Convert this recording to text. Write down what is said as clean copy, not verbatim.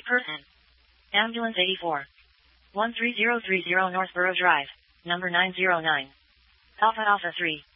right person. Ambulance 84. 13030 Northborough Drive, number 909. Alpha Alpha 3.